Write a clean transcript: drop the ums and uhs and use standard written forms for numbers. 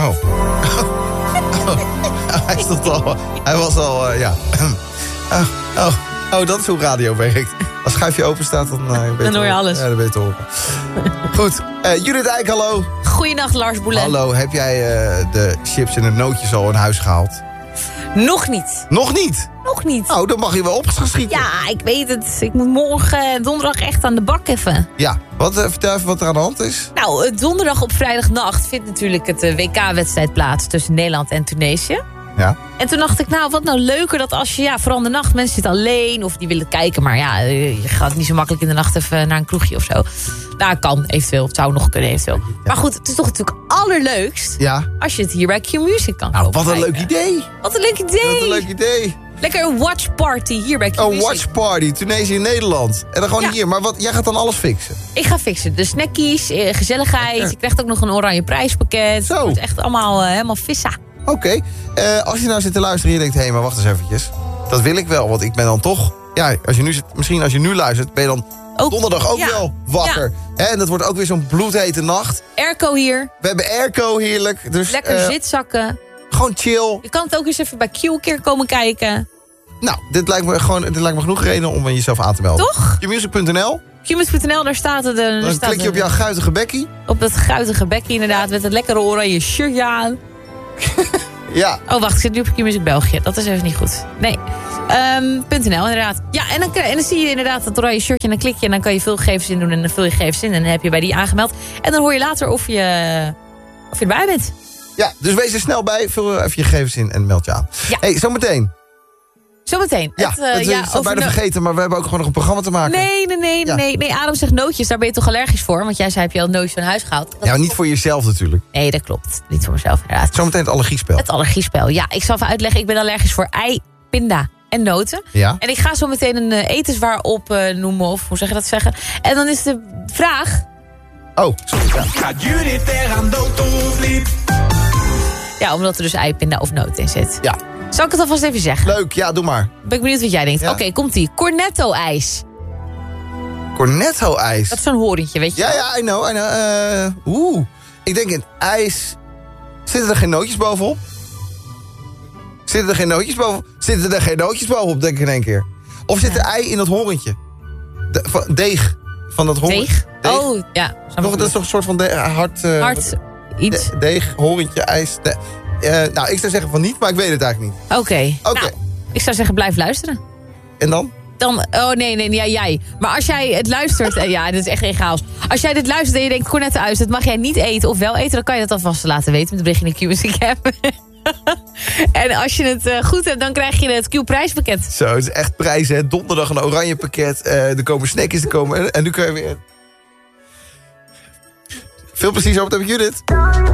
Hij was al, ja. Dat is hoe radio werkt. Als het schuifje open staat, dan hoor je alles. Ja, dan ben je te horen. Goed, Judith Eyck, hallo. Goeienacht, Lars Boulet. Hallo, heb jij de chips en de nootjes al in huis gehaald? Nog niet. Nog niet? Nog niet. Nou, dan mag je wel opgeschieten. Ja, ik weet het. Ik moet morgen donderdag echt aan de bak even. Ja, vertel even wat er aan de hand is. Nou, donderdag op vrijdagnacht vindt natuurlijk het WK-wedstrijd plaats tussen Nederland en Tunesië. Ja. En toen dacht ik, wat nou leuker dat als je, vooral in de nacht, mensen zitten alleen of die willen kijken. Maar ja, je gaat niet zo makkelijk in de nacht even naar een kroegje of zo. Nou, kan eventueel. Het zou nog kunnen eventueel. Ja. Maar goed, het is toch natuurlijk allerleukst als je het hier bij Q-Music kan kopen. Wat een leuk idee. Wat een leuk idee. Wat een leuk idee. Lekker een watchparty hier bij Q-Music. Een watchparty, Tunesië in Nederland. En dan gewoon hier. Maar jij gaat dan alles fixen? Ik ga fixen. De snackies, gezelligheid. Je krijgt ook nog een oranje prijspakket. Zo. Het wordt echt allemaal helemaal vissa. Oké. Als je nou zit te luisteren en je denkt... hé, maar wacht eens eventjes. Dat wil ik wel, want ik ben dan toch... Ja, misschien als je nu luistert... ben je dan donderdag ook wel wakker. Ja. En dat wordt ook weer zo'n bloedhete nacht. Airco hier. We hebben airco, heerlijk. Dus, lekker zitzakken. Gewoon chill. Je kan het ook eens even bij Q een keer komen kijken. Nou, dit lijkt me genoeg reden om jezelf aan te melden. Toch? Qmusic.nl. Qmusic.nl, daar staat het. Dan klik je op jouw guitige bekkie. Op dat guitige bekkie inderdaad, met het lekkere oranje shirtje aan. Ja. Oh, wacht, ik zit nu op Q-Music België. Dat is even niet goed. Nee. .nl, inderdaad. Ja, en dan zie je inderdaad dat oranje shirtje en dan klik je... en dan kan je veel gegevens in doen en dan vul je gegevens in... en dan heb je bij die aangemeld. En dan hoor je later of je erbij bent. Ja, dus wees er snel bij. Vul even je gegevens in en meld je aan. Ja. Hey, zometeen. Zometeen. Ja, ik zou bijna vergeten, maar we hebben ook gewoon nog een programma te maken. Nee, Adam zegt nootjes, daar ben je toch allergisch voor? Want jij zei, heb je al nootjes van huis gehaald? Ja, maar niet voor jezelf natuurlijk. Nee, dat klopt. Niet voor mezelf, inderdaad. Zometeen het allergiespel. Het allergiespel, ja. Ik zal even uitleggen, ik ben allergisch voor ei, pinda en noten. Ja. En ik ga zo meteen een etenswaar op noemen, of hoe zeg je dat zeggen? En dan is de vraag... Oh, sorry. Ja. Gaat Judith eraan dood of niet? Ja, omdat er dus ei, pinda of noten in zit. Ja. Zal ik het alvast even zeggen? Leuk, ja, doe maar. Ben ik benieuwd wat jij denkt. Ja. Oké, komt-ie. Cornetto-ijs. Cornetto-ijs? Dat is zo'n horentje, weet je. Ja, I know. Ik denk in ijs... Zitten er geen nootjes bovenop? Zitten er geen nootjes bovenop, denk ik in één keer. Of zit er ei in dat horentje? Deeg. Van dat horentje. Deeg? Oh, ja. Dat is toch een soort van hard iets. Deeg, horentje, ijs. Nou, ik zou zeggen van niet, maar ik weet het eigenlijk niet. Oké. Nou, ik zou zeggen blijf luisteren. En dan? Oh nee, ja, jij. Maar als jij het luistert... ja, dit is echt geen chaos. Als jij dit luistert en je denkt, Cornetto-ijs, dat mag jij niet eten of wel eten... dan kan je dat alvast laten weten met de bericht in de Q-Music app. En als je het goed hebt, dan krijg je het Q-prijspakket. Zo, het is echt prijzen, hè. Donderdag een oranje pakket. Er komen snackjes, en nu kun je weer... Veel plezier, zo meteen met Judith.